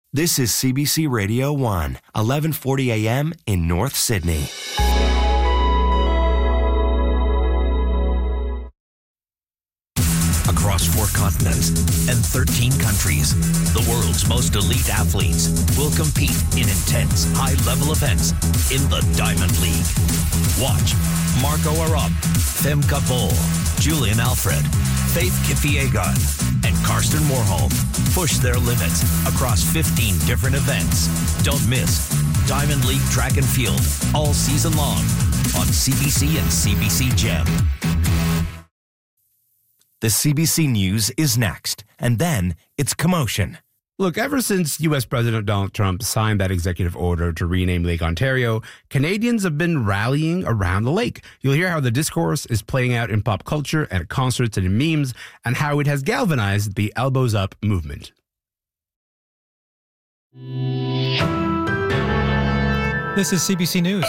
This is CBC Radio 1, 1140 AM in North Sydney. Across 4 continents and 13 countries, the world's most elite athletes will compete in intense, high-level events in the Diamond League. Watch Marco Arop, Femke Bol, Julian Alfred, Faith Kipyegon, and Karsten Warholm push their limits across 15 different events. Don't miss Diamond League Track and Field all season long on CBC and CBC Gem. The CBC News is next, and then it's commotion. Look, ever since U.S. President Donald Trump signed that executive order to rename Lake Ontario, Canadians have been rallying around the lake. You'll hear how the discourse is playing out in pop culture, at concerts and in memes, and how it has galvanized the Elbows Up movement. This is CBC News.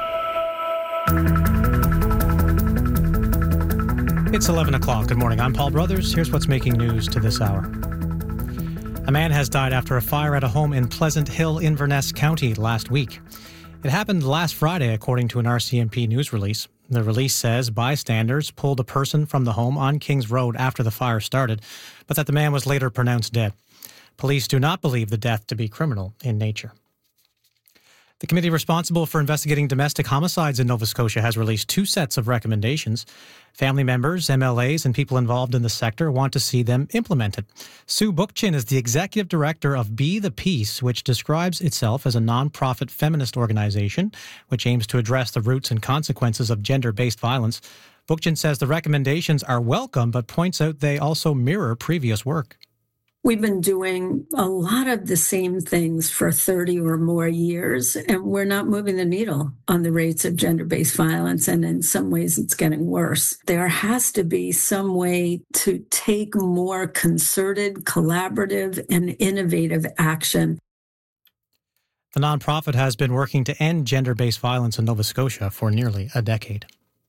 It's 11 o'clock. Good morning. I'm Paul Brothers. Here's what's making news to this hour. A man has died after a fire at a home in Pleasant Hill, Inverness County last week. It happened last Friday, according to an RCMP news release. The release says bystanders pulled a person from the home on Kings Road after the fire started, but that the man was later pronounced dead. Police do not believe the death to be criminal in nature. The committee responsible for investigating domestic homicides in Nova Scotia has released 2 sets of recommendations. Family members, MLAs, and people involved in the sector want to see them implemented. Sue Bookchin is the executive director of Be the Peace, which describes itself as a non-profit feminist organization which aims to address the roots and consequences of gender-based violence. Bookchin says the recommendations are welcome, but points out they also mirror previous work. We've been doing a lot of the same things for 30 or more years, and we're not moving the needle on the rates of gender-based violence, and in some ways it's getting worse. There has to be some way to take more concerted, collaborative, and innovative action. The nonprofit has been working to end gender-based violence in Nova Scotia for nearly a decade.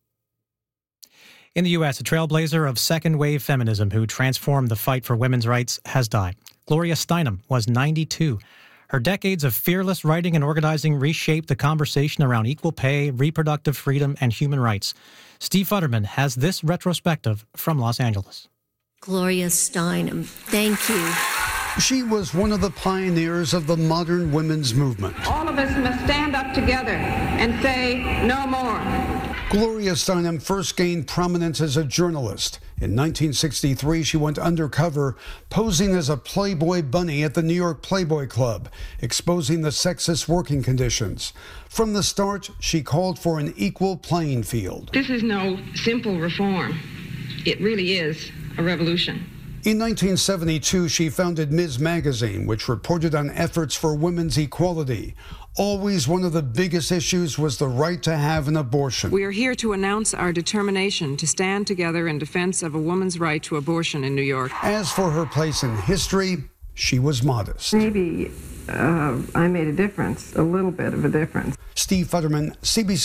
In the U.S., a trailblazer of second-wave feminism who transformed the fight for women's rights has died. Gloria Steinem was 92. Her decades of fearless writing and organizing reshaped the conversation around equal pay, reproductive freedom, and human rights. Steve Futterman has this retrospective from Los Angeles. Gloria Steinem, thank you. She was one of the pioneers of the modern women's movement. All of us must stand up together and say no more. Gloria Steinem first gained prominence as a journalist. In 1963, she went undercover, posing as a Playboy bunny at the New York Playboy Club, exposing the sexist working conditions. From the start, she called for an equal playing field. This is no simple reform. It really is a revolution. In 1972, she founded Ms. Magazine, which reported on efforts for women's equality. Always one of the biggest issues was the right to have an abortion. We are here to announce our determination to stand together in defense of a woman's right to abortion in New York. As for her place in history, she was modest. Maybe I made a difference, a little bit of a difference. Steve Futterman, CBC